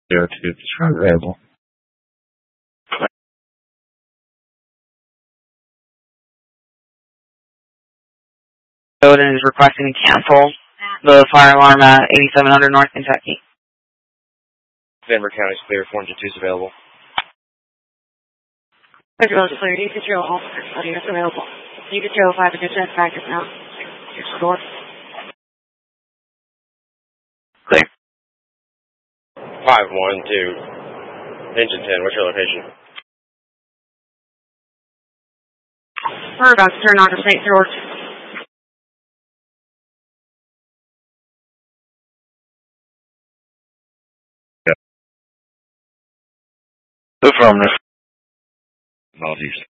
02 describe available. And is requesting to cancel the fire alarm at 8700 North Kentucky. Denver County's clear. 402 is available. Federal is clear. You can drill all audio is available. You can drill 5 additional practice now. Score. Clear. 512. Engine 10, what's your location? We're about to turn on to St. George. Affirmative. Northeast.